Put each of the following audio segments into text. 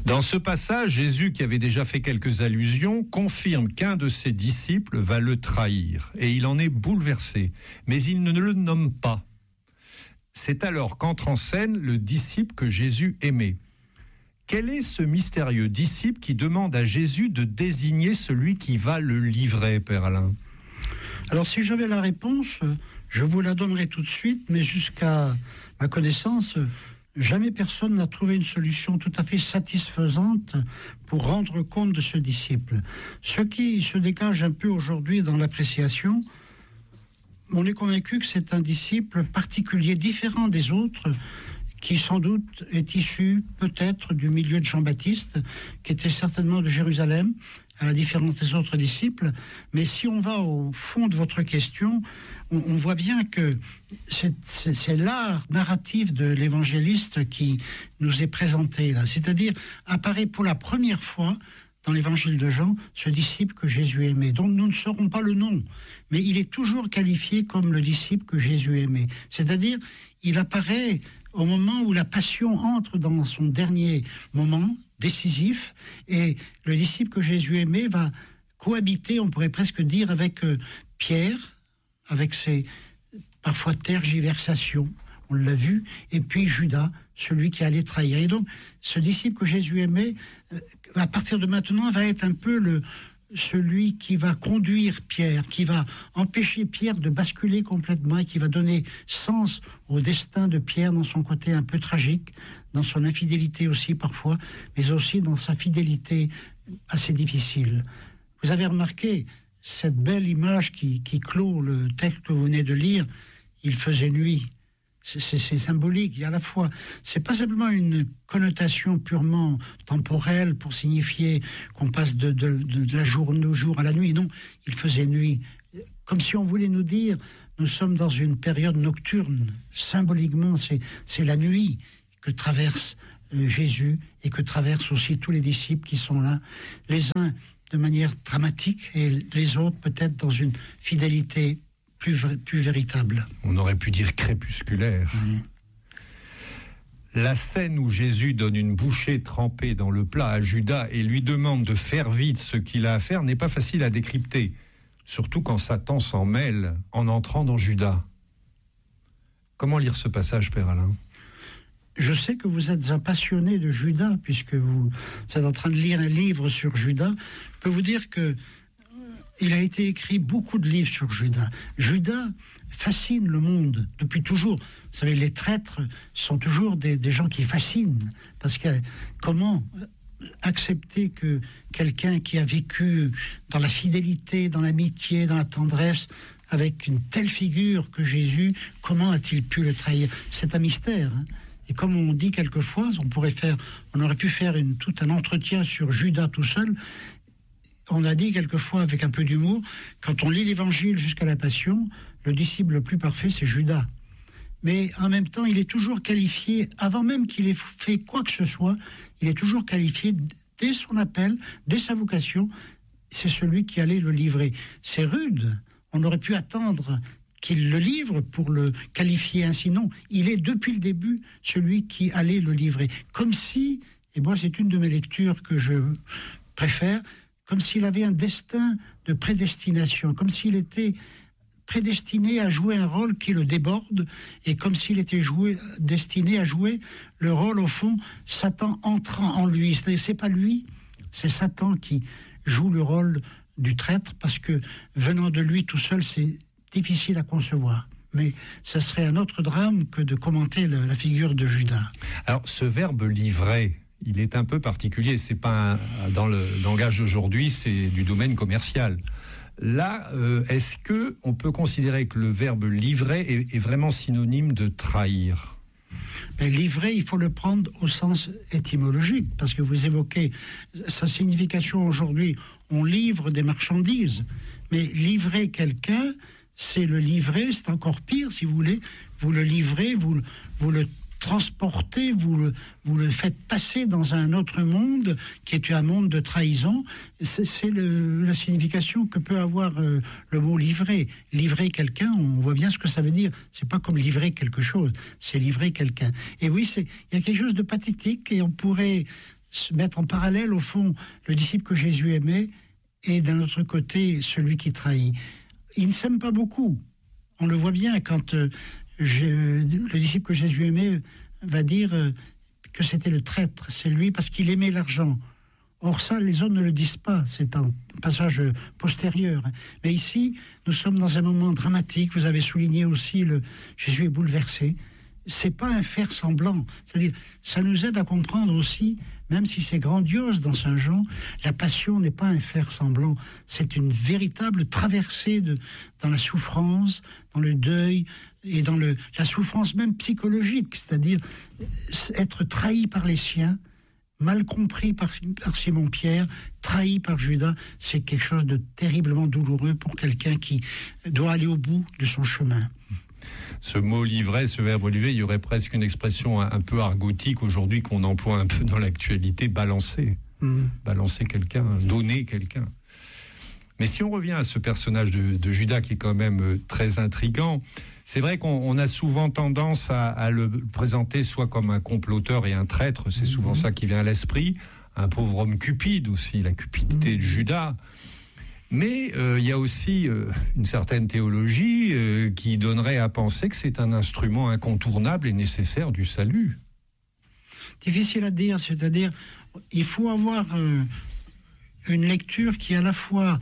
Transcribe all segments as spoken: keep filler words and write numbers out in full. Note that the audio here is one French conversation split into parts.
Dans ce passage, Jésus, qui avait déjà fait quelques allusions, confirme qu'un de ses disciples va le trahir. Et il en est bouleversé. Mais il ne le nomme pas. C'est alors qu'entre en scène le disciple que Jésus aimait. Quel est ce mystérieux disciple qui demande à Jésus de désigner celui qui va le livrer, Père Alain ? Alors, si j'avais la réponse, je vous la donnerais tout de suite, mais jusqu'à ma connaissance, jamais personne n'a trouvé une solution tout à fait satisfaisante pour rendre compte de ce disciple. Ce qui se dégage un peu aujourd'hui dans l'appréciation, on est convaincu que c'est un disciple particulier, différent des autres, qui sans doute est issu peut-être du milieu de Jean-Baptiste, qui était certainement de Jérusalem, à la différence des autres disciples. Mais si on va au fond de votre question, on, on voit bien que c'est, c'est, c'est l'art narratif de l'évangéliste qui nous est présenté là. C'est-à-dire, apparaît pour la première fois dans l'évangile de Jean, ce disciple que Jésus aimait, dont nous ne saurons pas le nom, mais il est toujours qualifié comme le disciple que Jésus aimait. C'est-à-dire, il apparaît au moment où la passion entre dans son dernier moment décisif, et le disciple que Jésus aimait va cohabiter, on pourrait presque dire, avec euh, Pierre, avec ses parfois tergiversations, on l'a vu, et puis Judas, celui qui allait trahir. Et donc, ce disciple que Jésus aimait, euh, à partir de maintenant, va être un peu le, celui qui va conduire Pierre, qui va empêcher Pierre de basculer complètement et qui va donner sens au destin de Pierre dans son côté un peu tragique, dans son infidélité aussi parfois, mais aussi dans sa fidélité assez difficile. Vous avez remarqué cette belle image qui, qui clôt le texte que vous venez de lire, il faisait nuit. C'est, c'est, c'est symbolique, il y a à la fois, c'est pas simplement une connotation purement temporelle pour signifier qu'on passe de, de, de, de la journée au jour à la nuit, non, il faisait nuit, comme si on voulait nous dire, nous sommes dans une période nocturne, symboliquement c'est, c'est la nuit que traverse euh, Jésus et que traversent aussi tous les disciples qui sont là, les uns de manière dramatique et les autres peut-être dans une fidélité Plus, plus véritable. On aurait pu dire crépusculaire. Mmh. La scène où Jésus donne une bouchée trempée dans le plat à Judas et lui demande de faire vite ce qu'il a à faire n'est pas facile à décrypter, surtout quand Satan s'en mêle en entrant dans Judas. Comment lire ce passage, Père Alain ? Je sais que vous êtes un passionné de Judas, puisque vous êtes en train de lire un livre sur Judas. Je peux vous dire que il a été écrit beaucoup de livres sur Judas. Judas fascine le monde depuis toujours. Vous savez, les traîtres sont toujours des, des gens qui fascinent. Parce que comment accepter que quelqu'un qui a vécu dans la fidélité, dans l'amitié, dans la tendresse, avec une telle figure que Jésus, comment a-t-il pu le trahir ? C'est un mystère. Hein. Et comme on dit quelquefois, on pourrait faire, on aurait pu faire une, tout un entretien sur Judas tout seul. On a dit quelquefois avec un peu d'humour, quand on lit l'évangile jusqu'à la Passion, le disciple le plus parfait, c'est Judas. Mais en même temps, il est toujours qualifié, avant même qu'il ait fait quoi que ce soit, il est toujours qualifié dès son appel, dès sa vocation, c'est celui qui allait le livrer. C'est rude, on aurait pu attendre qu'il le livre pour le qualifier ainsi. Non, il est depuis le début celui qui allait le livrer. Comme si, et moi c'est une de mes lectures que je préfère, comme s'il avait un destin de prédestination, comme s'il était prédestiné à jouer un rôle qui le déborde, et comme s'il était joué, destiné à jouer le rôle, au fond, Satan entrant en lui. Ce n'est pas lui, c'est Satan qui joue le rôle du traître, parce que venant de lui tout seul, c'est difficile à concevoir. Mais ça serait un autre drame que de commenter le, la figure de Judas. Alors, ce verbe « livrer », il est un peu particulier. C'est pas un, dans le langage d'aujourd'hui, c'est du domaine commercial. Là, euh, est-ce que on peut considérer que le verbe livrer est, est vraiment synonyme de trahir ? Mais livrer, il faut le prendre au sens étymologique, parce que vous évoquez sa signification aujourd'hui. On livre des marchandises, mais livrer quelqu'un, c'est le livrer, c'est encore pire, si vous voulez. Vous le livrez, vous, vous le transportez, vous le, vous le faites passer dans un autre monde qui est un monde de trahison. C'est, c'est le, la signification que peut avoir euh, le mot livrer. Livrer quelqu'un, on voit bien ce que ça veut dire. C'est pas comme livrer quelque chose, c'est livrer quelqu'un. Et oui, c'est, il y a quelque chose de pathétique, et on pourrait se mettre en parallèle, au fond, le disciple que Jésus aimait et d'un autre côté, celui qui trahit. Ils ne s'aiment pas beaucoup. On le voit bien quand euh, je, le disciple que Jésus aimait va dire euh, que c'était le traître. C'est lui parce qu'il aimait l'argent. Or ça, les hommes ne le disent pas. C'est un passage postérieur. Mais ici, nous sommes dans un moment dramatique. Vous avez souligné aussi le Jésus est bouleversé. C'est pas un faire semblant. C'est-à-dire, ça nous aide à comprendre aussi, même si c'est grandiose dans Saint Jean, la passion n'est pas un faire semblant. C'est une véritable traversée de, dans la souffrance, dans le deuil et dans le, la souffrance même psychologique. C'est-à-dire être trahi par les siens, mal compris par, par Simon-Pierre, trahi par Judas, c'est quelque chose de terriblement douloureux pour quelqu'un qui doit aller au bout de son chemin. Ce mot livrer, ce verbe livrer, il y aurait presque une expression un, un peu argotique aujourd'hui qu'on emploie un peu dans l'actualité, balancer. Mmh. Balancer quelqu'un, donner quelqu'un. Mais si on revient à ce personnage de, de Judas qui est quand même très intriguant, c'est vrai qu'on on a souvent tendance à, à le présenter soit comme un comploteur et un traître, c'est souvent mmh. ça qui vient à l'esprit, un pauvre homme cupide aussi, la cupidité mmh. de Judas. Mais euh, il y a aussi euh, une certaine théologie euh, qui donnerait à penser que c'est un instrument incontournable et nécessaire du salut. Difficile à dire, c'est-à-dire il faut avoir euh, une lecture qui à la fois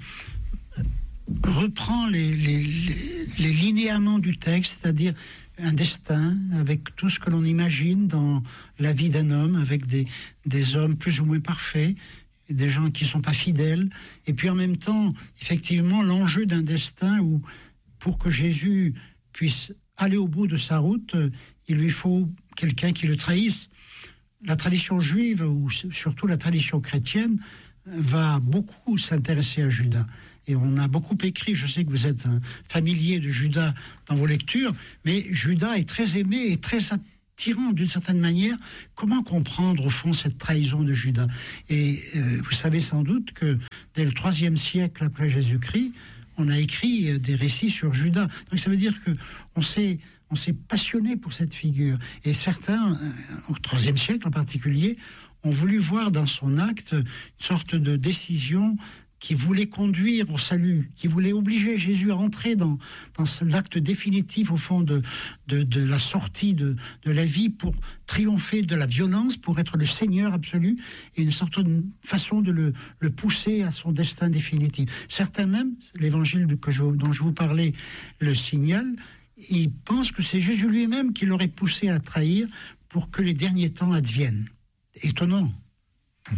reprend les, les, les, les linéaments du texte, c'est-à-dire un destin avec tout ce que l'on imagine dans la vie d'un homme, avec des, des hommes plus ou moins parfaits, des gens qui ne sont pas fidèles, et puis en même temps, effectivement, l'enjeu d'un destin où, pour que Jésus puisse aller au bout de sa route, il lui faut quelqu'un qui le trahisse. La tradition juive, ou surtout la tradition chrétienne, va beaucoup s'intéresser à Judas. Et on a beaucoup écrit, je sais que vous êtes un familier de Judas dans vos lectures, mais Judas est très aimé et très attirant d'une certaine manière. Comment comprendre au fond cette trahison de Judas ? Et euh, vous savez sans doute que dès le troisième siècle après Jésus-Christ, on a écrit des récits sur Judas. Donc ça veut dire qu'on s'est, on s'est passionné pour cette figure. Et certains, au troisième siècle en particulier, ont voulu voir dans son acte une sorte de décision qui voulait conduire au salut, qui voulait obliger Jésus à entrer dans, dans l'acte définitif, au fond, de, de, de la sortie de, de la vie pour triompher de la violence, pour être le Seigneur absolu, et une sorte de façon de le, le pousser à son destin définitif. Certains même, l'évangile de, que je, dont je vous parlais le signale, ils pensent que c'est Jésus lui-même qui l'aurait poussé à trahir pour que les derniers temps adviennent. Étonnant. Mmh.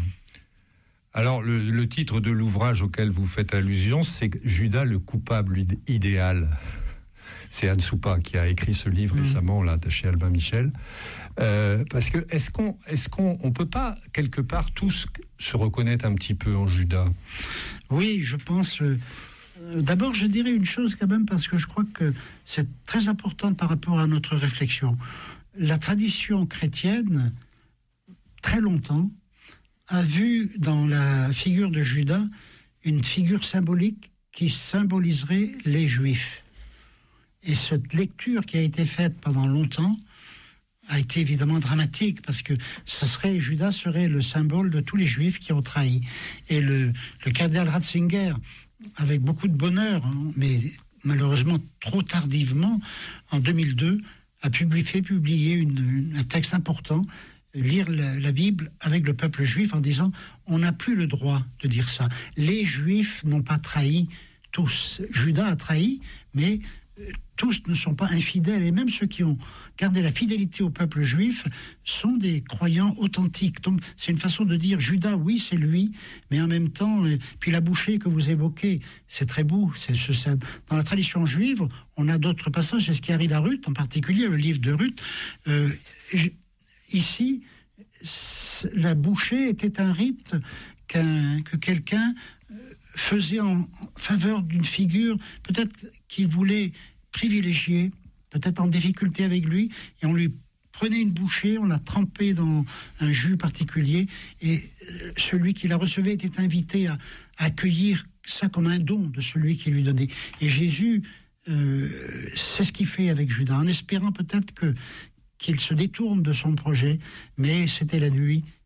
Alors, le, le titre de l'ouvrage auquel vous faites allusion, c'est Judas le coupable idéal. C'est Anne Soupa qui a écrit ce livre mmh. récemment, là, de chez Albin Michel. Euh, parce que, est-ce qu'on est-ce qu'on on peut pas, quelque part, tous se reconnaître un petit peu en Judas ? Oui, je pense... Euh, d'abord, je dirais une chose quand même, parce que je crois que c'est très important par rapport à notre réflexion. La tradition chrétienne, très longtemps, a vu dans la figure de Judas une figure symbolique qui symboliserait les Juifs. Et cette lecture qui a été faite pendant longtemps a été évidemment dramatique, parce que ce serait, Judas serait le symbole de tous les Juifs qui ont trahi. Et le, le cardinal Ratzinger, avec beaucoup de bonheur, mais malheureusement trop tardivement, en deux mille deux, a publié, fait publier une, une, un texte important, lire la, la Bible avec le peuple juif en disant on n'a plus le droit de dire ça. Les Juifs n'ont pas trahi tous. Judas a trahi, mais euh, tous ne sont pas infidèles. Et même ceux qui ont gardé la fidélité au peuple juif sont des croyants authentiques. Donc c'est une façon de dire Judas, oui, c'est lui, mais en même temps, euh, puis la bouchée que vous évoquez, c'est très beau. C'est, c'est, dans la tradition juive, on a d'autres passages. C'est ce qui arrive à Ruth, en particulier le livre de Ruth. Euh, Ici, la bouchée était un rite qu'un, que quelqu'un faisait en faveur d'une figure, peut-être qu'il voulait privilégier, peut-être en difficulté avec lui, et on lui prenait une bouchée, on la trempait dans un jus particulier, et celui qui la recevait était invité à, à accueillir ça comme un don de celui qui lui donnait. Et Jésus, euh, c'est ce qu'il fait avec Judas, en espérant peut-être que qu'il se détourne de son projet, mais c'était la nuit,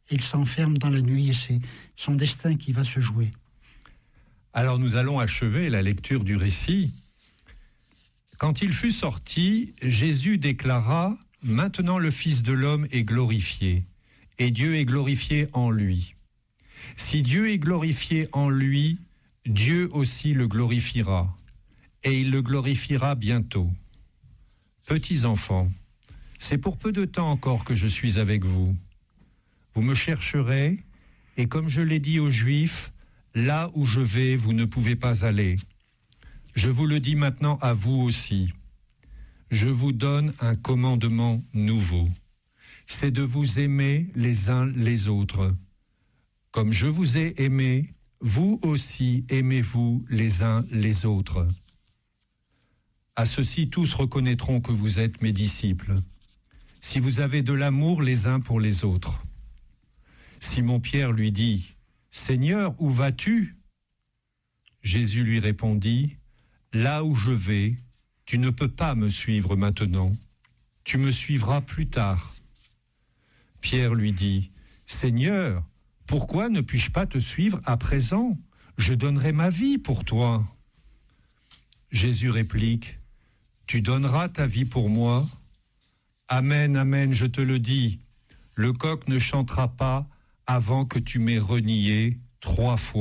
et il s'enferme dans la nuit et c'est son destin qui va se jouer. Alors nous allons achever la lecture du récit. Quand il fut sorti, Jésus déclara « Maintenant le Fils de l'homme est glorifié, et Dieu est glorifié en lui. Si Dieu est glorifié en lui, Dieu aussi le glorifiera, et il le glorifiera bientôt. Petits enfants, c'est pour peu de temps encore que je suis avec vous. Vous me chercherez, et comme je l'ai dit aux Juifs, là où je vais, vous ne pouvez pas aller. Je vous le dis maintenant à vous aussi. Je vous donne un commandement nouveau. C'est de vous aimer les uns les autres. Comme je vous ai aimé, vous aussi aimez-vous les uns les autres. À ceci, tous reconnaîtront que vous êtes mes disciples, si vous avez de l'amour les uns pour les autres. Simon-Pierre lui dit, « Seigneur, où vas-tu » Jésus lui répondit, « Là où je vais, tu ne peux pas me suivre maintenant. Tu me suivras plus tard. » Pierre lui dit, « Seigneur, pourquoi ne puis-je pas te suivre à présent ? Je donnerai ma vie pour toi. » Jésus réplique, « Tu donneras ta vie pour moi ? Amen, amen, je te le dis, le coq ne chantera pas avant que tu m'aies renié trois fois. »